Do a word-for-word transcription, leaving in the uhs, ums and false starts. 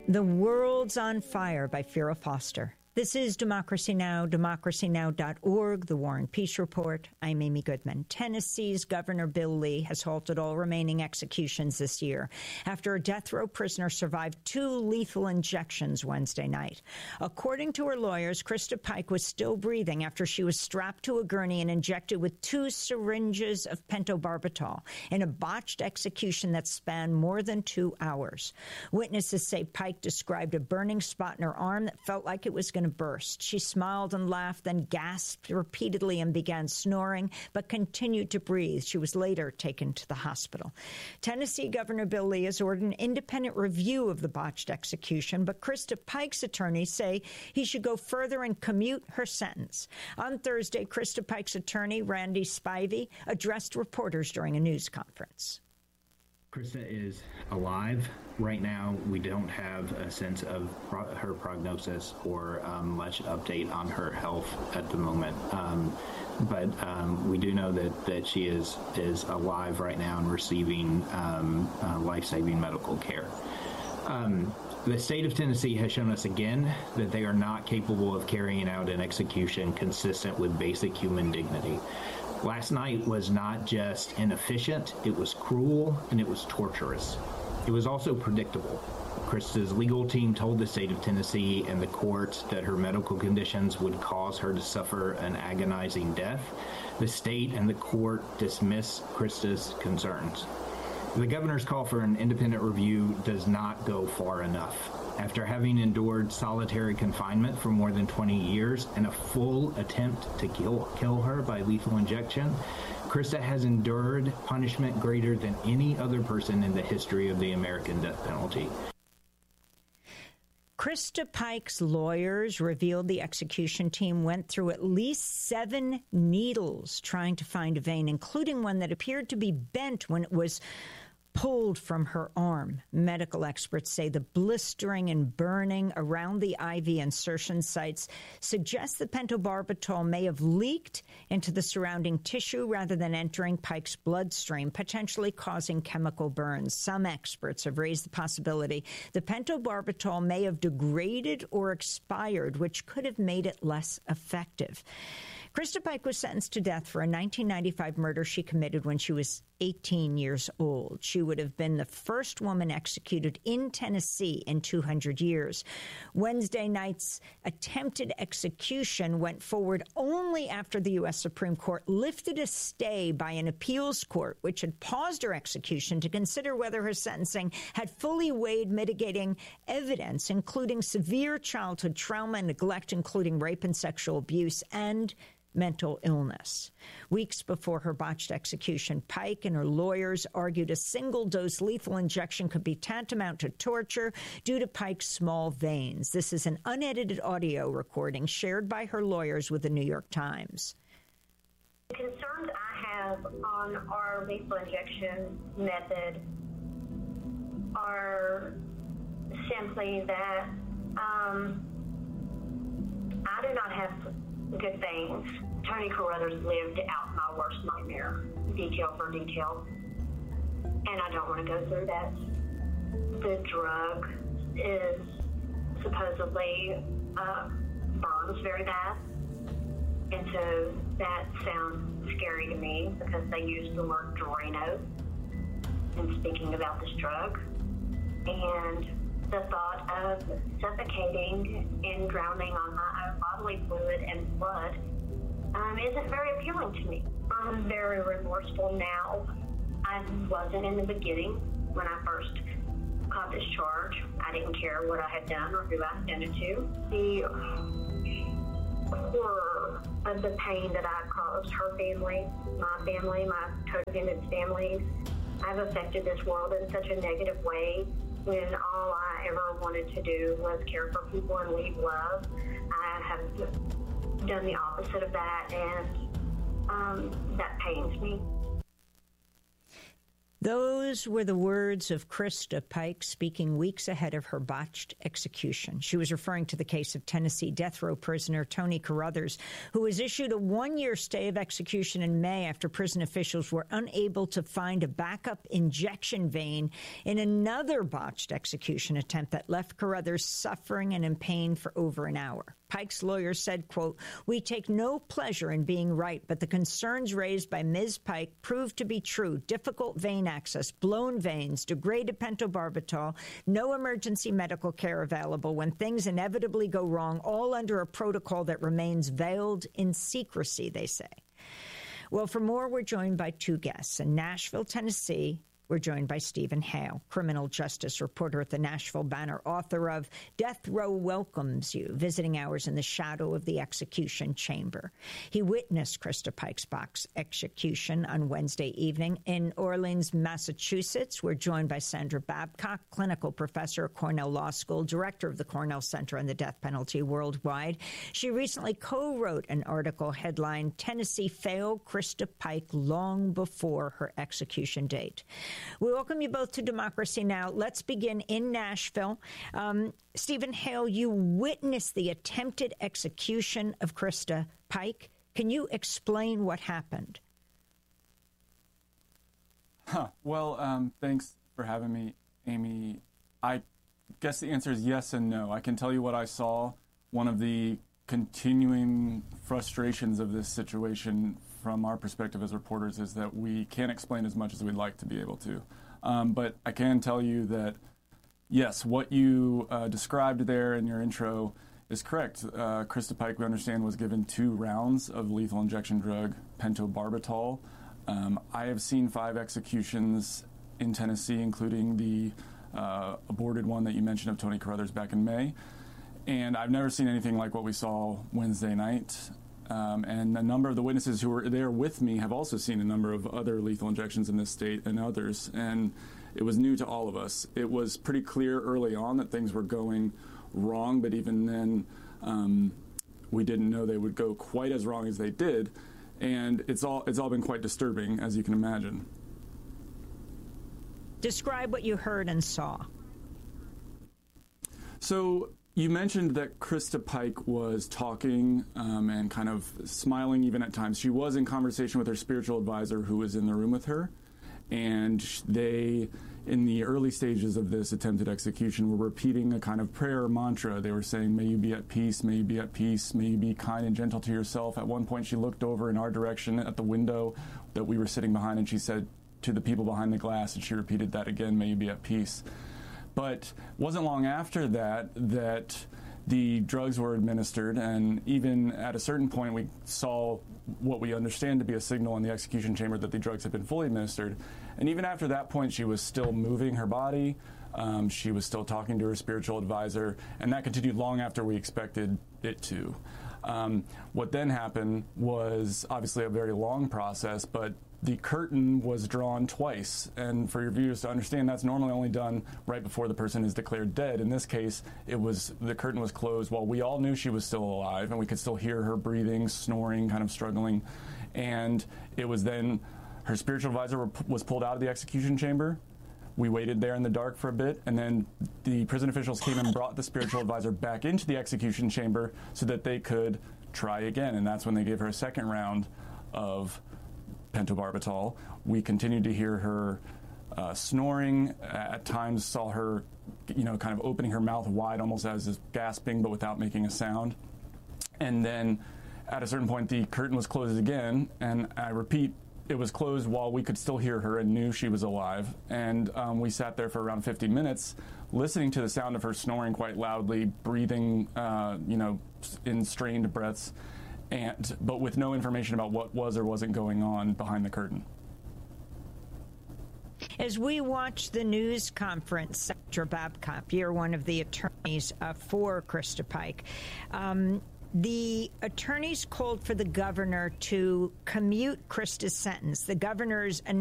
The World's on Fire by Vera Foster. This is Democracy Now!, democracy now dot org, The War and Peace Report. I'm Amy Goodman. Tennessee's Governor Bill Lee has halted all remaining executions this year after a death row prisoner survived two lethal injections Wednesday night. According to her lawyers, Krista Pike was still breathing after she was strapped to a gurney and injected with two syringes of pentobarbital in a botched execution that spanned more than two hours. Witnesses say Pike described a burning spot in her arm that felt like it was going to burst. She smiled and laughed, then gasped repeatedly and began snoring, but continued to breathe. She was later taken to the hospital. Tennessee Governor Bill Lee has ordered an independent review of the botched execution, but Krista Pike's attorneys say he should go further and commute her sentence. On Thursday, Krista Pike's attorney, Randy Spivey, addressed reporters during a news conference. Krista is alive. Right now, we don't have a sense of pro- her prognosis or um, much update on her health at the moment. Um, but um, we do know that, that she is, is alive right now and receiving um, uh, life-saving medical care. Um, the state of Tennessee has shown us again that they are not capable of carrying out an execution consistent with basic human dignity. Last night was not just inefficient, it was cruel, and it was torturous. It was also predictable. Krista's legal team told the state of Tennessee and the courts that her medical conditions would cause her to suffer an agonizing death. The state and the court dismissed Krista's concerns. The governor's call for an independent review does not go far enough. After having endured solitary confinement for more than twenty years and a full attempt to kill, kill her by lethal injection, Krista has endured punishment greater than any other person in the history of the American death penalty. Krista Pike's lawyers revealed the execution team went through at least seven needles trying to find a vein, including one that appeared to be bent when it was pulled from her arm. Medical experts say the blistering and burning around the I V insertion sites suggests that pentobarbital may have leaked into the surrounding tissue rather than entering Pike's bloodstream, potentially causing chemical burns. Some experts have raised the possibility the pentobarbital may have degraded or expired, which could have made it less effective. Krista Pike was sentenced to death for a nineteen ninety-five murder she committed when she was eighteen years old. She would have been the first woman executed in Tennessee in two hundred years. Wednesday night's attempted execution went forward only after the U S Supreme Court lifted a stay by an appeals court, which had paused her execution to consider whether her sentencing had fully weighed mitigating evidence, including severe childhood trauma and neglect, including rape and sexual abuse, and mental illness. Weeks before her botched execution, Pike and her lawyers argued a single-dose lethal injection could be tantamount to torture due to Pike's small veins. This is an unedited audio recording shared by her lawyers with the New York Times. The concerns I have on our lethal injection method are simply that um, I do not have good veins. Tony Carruthers lived out my worst nightmare, detail for detail, and I don't want to go through that. The drug is supposedly uh, burns very bad, and so that sounds scary to me because they use the word Drano in speaking about this drug, and the thought of suffocating and drowning on my own bodily fluid and blood um, isn't very appealing to me. I'm very remorseful now. I wasn't in the beginning when I first caught this charge. I didn't care what I had done or who I had done it to. The horror of the pain that I caused her family, my family, my co-defendants' families, I've affected this world in such a negative way when all I ever wanted to do was care for people and leave love. I have done the opposite of that, and um, that pains me. Those were the words of Krista Pike speaking weeks ahead of her botched execution. She was referring to the case of Tennessee death row prisoner Tony Carruthers, who was issued a one-year stay of execution in May after prison officials were unable to find a backup injection vein in another botched execution attempt that left Carruthers suffering and in pain for over an hour. Pike's lawyer said, quote, "We take no pleasure in being right, but the concerns raised by Miz Pike proved to be true. Difficult vein access, blown veins, degraded pentobarbital, no emergency medical care available when things inevitably go wrong, all under a protocol that remains veiled in secrecy," they say. Well, for more, we're joined by two guests. In Nashville, Tennessee, we're joined by Stephen Hale, criminal justice reporter at the Nashville Banner, author of Death Row Welcomes You, Visiting Hours in the Shadow of the Execution Chamber. He witnessed Krista Pike's box execution on Wednesday evening in Orleans, Massachusetts. We're joined by Sandra Babcock, clinical professor at Cornell Law School, director of the Cornell Center on the Death Penalty Worldwide. She recently co-wrote an article headlined, "Tennessee Failed Krista Pike Long Before Her Execution Date." We welcome you both to Democracy Now! Let's begin in Nashville. Um, Stephen Hale, you witnessed the attempted execution of Krista Pike. Can you explain what happened? Huh. Well, um, thanks for having me, Amy. I guess the answer is yes and no. I can tell you what I saw. One of the continuing frustrations of this situation from our perspective as reporters is that we can't explain as much as we'd like to be able to. Um, but I can tell you that, yes, what you uh, described there in your intro is correct. Uh, Krista Pike, we understand, was given two rounds of lethal injection drug, pentobarbital. Um, I have seen five executions in Tennessee, including the uh, aborted one that you mentioned of Tony Carruthers back in May. And I've never seen anything like what we saw Wednesday night. Um, and a number of the witnesses who were there with me have also seen a number of other lethal injections in this state and others. And it was new to all of us. It was pretty clear early on that things were going wrong, but even then um, we didn't know they would go quite as wrong as they did. And it's all, it's all been quite disturbing, as you can imagine. Describe what you heard and saw. So you mentioned that Krista Pike was talking um, and kind of smiling even at times. She was in conversation with her spiritual advisor who was in the room with her. And they, in the early stages of this attempted execution, were repeating a kind of prayer mantra. They were saying, "May you be at peace, may you be at peace, may you be kind and gentle to yourself." At one point, she looked over in our direction at the window that we were sitting behind, and she said to the people behind the glass, and she repeated that again, "May you be at peace." But it wasn't long after that that the drugs were administered, and even at a certain point we saw what we understand to be a signal in the execution chamber that the drugs had been fully administered. And even after that point, she was still moving her body. Um, she was still talking to her spiritual advisor, and that continued long after we expected it to. Um, what then happened was obviously a very long process, but the curtain was drawn twice. And for your viewers to understand, that's normally only done right before the person is declared dead. In this case, it was the curtain was closed while we all knew she was still alive, and we could still hear her breathing, snoring, kind of struggling. And it was then her spiritual advisor was pulled out of the execution chamber. We waited there in the dark for a bit, and then the prison officials came and brought the spiritual advisor back into the execution chamber so that they could try again. And that's when they gave her a second round of pentobarbital. We continued to hear her uh, snoring. At times saw her, you know, kind of opening her mouth wide, almost as if gasping, but without making a sound. And then at a certain point, the curtain was closed again. And I repeat, it was closed while we could still hear her and knew she was alive. And um, we sat there for around fifty minutes, listening to the sound of her snoring quite loudly, breathing, uh, you know, in strained breaths. And, but with no information about what was or wasn't going on behind the curtain. As we watch the news conference, Sandra Babcock, you're one of the attorneys uh, for Krista Pike. Um, the attorneys called for the governor to commute Krista's sentence. The governor's